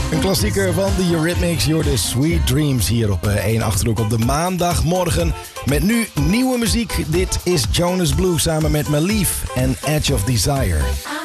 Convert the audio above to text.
Een klassieker van de Eurythmics, You're the Sweet Dreams hier op 1 Achterhoek op de maandagmorgen. Met nu nieuwe muziek. Dit is Jonas Blue samen met Malief en Edge of Desire.